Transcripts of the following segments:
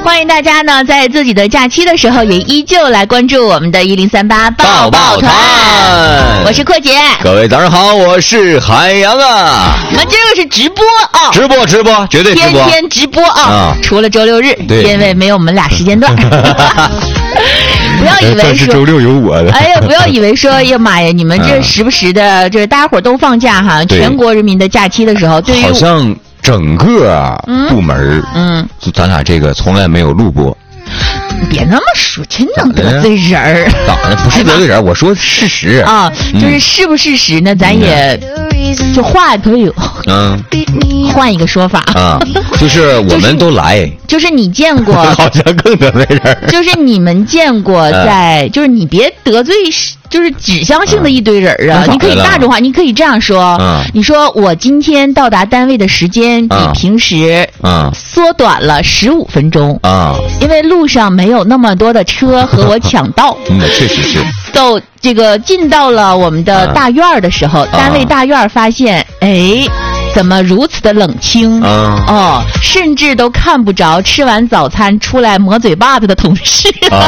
欢迎大家呢，在自己的假期的时候，也依旧来关注我们的1038抱抱团。我是阔姐， 各位早上好，我是海洋啊。 我们这个是直播啊， 直播，绝对直播， 天天直播啊，除了周六日，因为没有我们俩时间段。不要以为说周六有我的， 哎呀，不要以为说，哎呀妈呀，你们这时不时的，就是大家伙都放假哈，全国人民的假期的时候，对于好像整个部门，就咱俩这个从来没有录播。 别那么说，真能得罪人儿。 咋的？不是得罪人，我说事实啊，就是是不事实呢？咱也就话可以，换一个说法啊，就是我们都来， 就是你见过， 好像更得罪人。 就是你们见过在，就是你别得罪。就是指向性的一堆人啊！你可以大众化，你可以这样说：你说我今天到达单位的时间比平时缩短了15分钟啊，因为路上没有那么多的车和我抢道。 确实是。 到这个进到了我们的大院的时候，单位大院发现，哎，怎么如此的冷清哦，甚至都看不着吃完早餐出来抹嘴巴子的同事。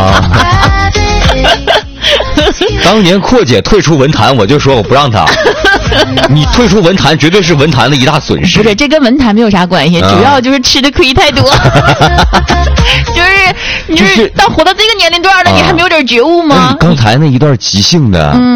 当年阔姐退出文坛，我就说我不让她。你退出文坛，绝对是文坛的一大损失。 不是，这跟文坛没有啥关系，主要就是吃的亏太多。就是到活到这个年龄段了，你还没有点觉悟吗？ 刚才那一段即兴的。